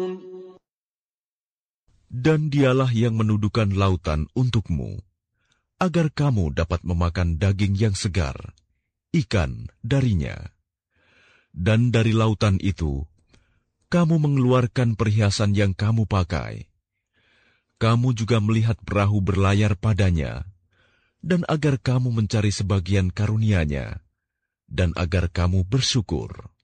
Dan dialah yang menuduhkan lautan untukmu, agar kamu dapat memakan daging yang segar, ikan darinya. Dan dari lautan itu, kamu mengeluarkan perhiasan yang kamu pakai. Kamu juga melihat perahu berlayar padanya, dan agar kamu mencari sebagian karunia-Nya, dan agar kamu bersyukur.